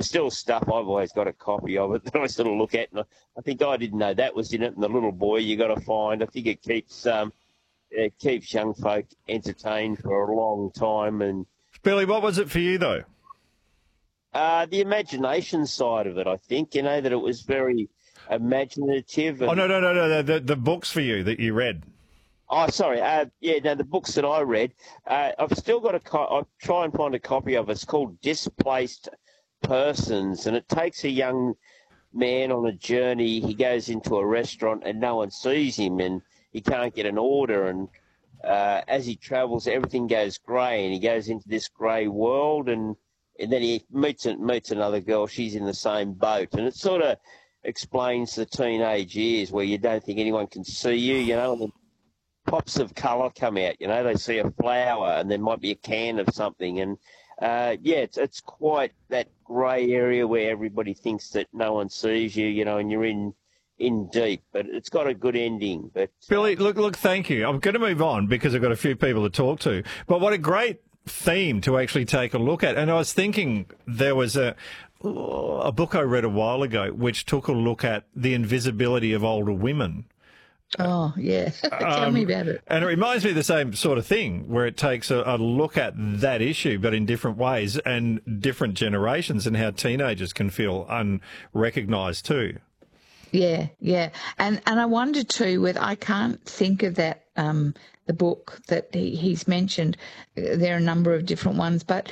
still stuff. I've always got a copy of it that I sort of look at, and I think I didn't know that was in it. And the little boy you got to find. I think it keeps young folk entertained for a long time. And Billy, what was it for you though? the imagination side of it, I think, that it was very imaginative. And, No. The books for you that you read. Oh, sorry. The books that I read, I've still got I'll try and find a copy of it. It's called Displaced Persons, and it takes a young man on a journey. He goes into a restaurant and no one sees him, and he can't get an order. And as he travels, everything goes grey, and he goes into this grey world, and then he meets another girl. She's in the same boat, and it sort of explains the teenage years where you don't think anyone can see you, and then pops of colour come out, they see a flower and there might be a can of something. And, it's quite that grey area where everybody thinks that no one sees you, and you're in deep. But it's got a good ending. But Billy, look, thank you. I'm going to move on because I've got a few people to talk to. But what a great theme to actually take a look at. And I was thinking there was a book I read a while ago which took a look at the invisibility of older women. Oh, yeah. Tell me about it. And it reminds me of the same sort of thing where it takes a look at that issue, but in different ways and different generations, and how teenagers can feel unrecognised too. Yeah. And I wonder too, whether I can't think of that, the book that he's mentioned. There are a number of different ones, but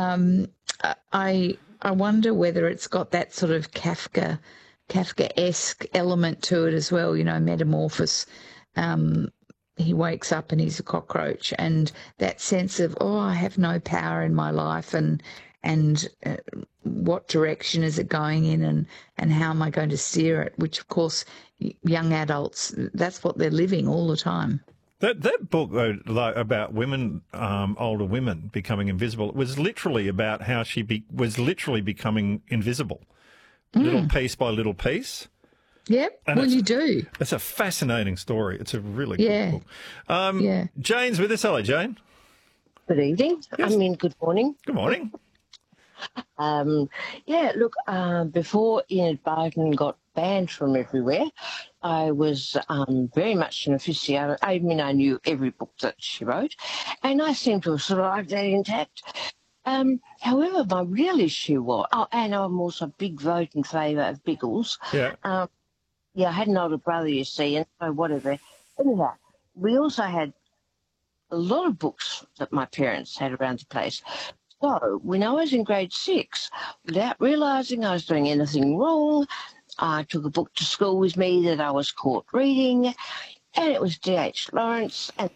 I wonder whether it's got that sort of Kafkaesque element to it as well, metamorphosis. He wakes up and he's a cockroach, and that sense of, I have no power in my life, and what direction is it going in, and how am I going to steer it, which, of course, young adults, that's what they're living all the time. That book, though, about women, older women becoming invisible, was literally about how she was literally becoming invisible. Little piece by little piece. Yep, you do. It's a fascinating story. It's a really good book. Jane's with us. Hello, Jane. Good evening. Yes. Good morning. Good morning. Before Enid Blyton got banned from everywhere, I was very much an aficionado. I knew every book that she wrote, and I seem to have survived that intact. However, my real issue was, and I'm also a big vote in favour of Biggles. Yeah. I had an older brother, you see, and so whatever. Anyhow, we also had a lot of books that my parents had around the place. So when I was in grade 6, without realising I was doing anything wrong, I took a book to school with me that I was caught reading, and it was D.H. Lawrence. And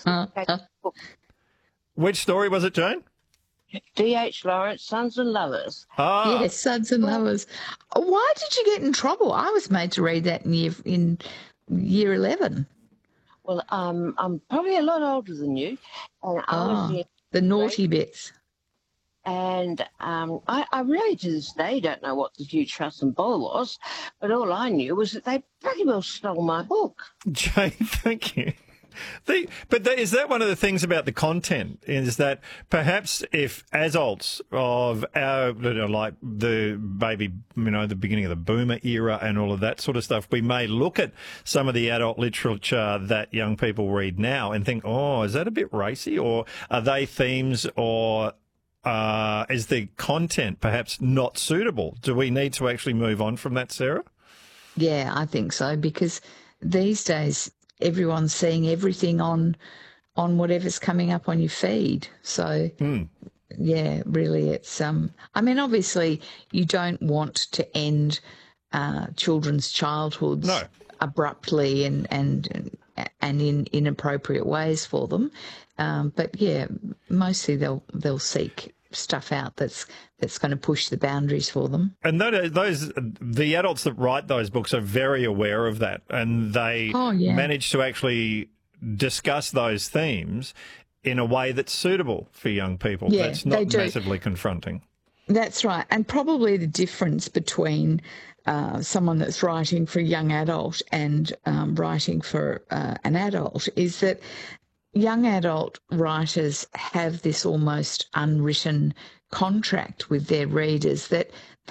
Which story was it, Jane? D.H. Lawrence, Sons and Lovers. Ah. Yes, Sons and Lovers. Why did you get in trouble? I was made to read that in year 11. Well, I'm probably a lot older than you. And I was in the naughty bits. And I really, to this day, don't know what the huge fuss and bother was, but all I knew was that they pretty well stole my book. Jane, thank you. Is that one of the things about the content, is that perhaps if adults of our, like the baby, the beginning of the boomer era and all of that sort of stuff, we may look at some of the adult literature that young people read now and think, is that a bit racy, or are they themes, or is the content perhaps not suitable? Do we need to actually move on from that, Sarah? Yeah, I think so, because these days everyone's seeing everything on whatever's coming up on your feed. So, yeah, really it's obviously you don't want to end children's childhoods abruptly and in inappropriate ways for them. But yeah, mostly they'll seek stuff out that's going to push the boundaries for them. And the adults that write those books are very aware of that, and they manage to actually discuss those themes in a way that's suitable for young people. Yeah, that's not massively confronting. That's right. And probably the difference between someone that's writing for a young adult and writing for an adult is that young adult writers have this almost unwritten contract with their readers that